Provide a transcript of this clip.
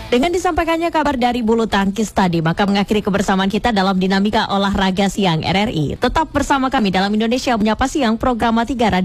Dengan disampaikannya kabar dari bulu tangkis tadi, maka mengakhiri kebersamaan kita dalam dinamika olahraga siang RRI. Tetap bersama kami dalam Indonesia Menyapa Siang, program 3